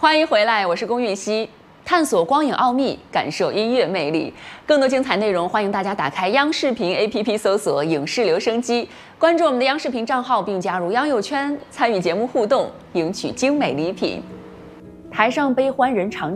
欢迎回来，我是龚玉熙，探索光影奥秘，感受音乐魅力。更多精彩内容，欢迎大家打开央视频 APP 搜索"影视留声机"，关注我们的央视频账号，并加入央友圈，参与节目互动，赢取精美礼品。台上悲欢人常